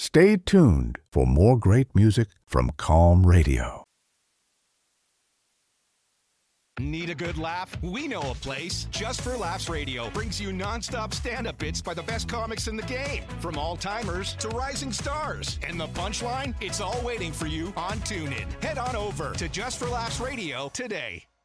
Stay tuned for more great music from Calm Radio. Need a good laugh? We know a place. Just for Laughs Radio brings you non-stop stand-up bits by the best comics in the game. From all-timers to rising stars. And the punchline? It's all waiting for you on TuneIn. Head on over to Just for Laughs Radio today.